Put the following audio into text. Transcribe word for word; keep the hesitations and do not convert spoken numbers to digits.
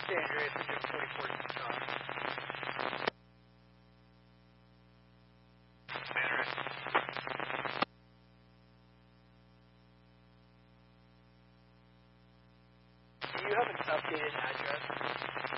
San Andreas, engine forty-four Utah. Do you have an updated address?